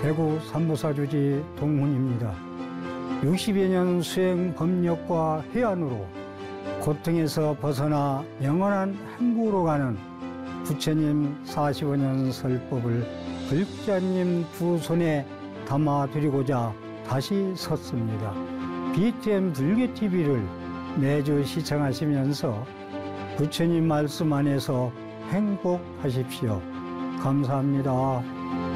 대구 삼보사주지 동훈입니다. 60여 년 수행 법력과 해안으로 고통에서 벗어나 영원한 행복으로 가는 부처님 45년 설법을 불자님 두 손에 담아드리고자 다시 섰습니다. BTN 불교TV를 매주 시청하시면서 부처님 말씀 안에서 행복하십시오. 감사합니다.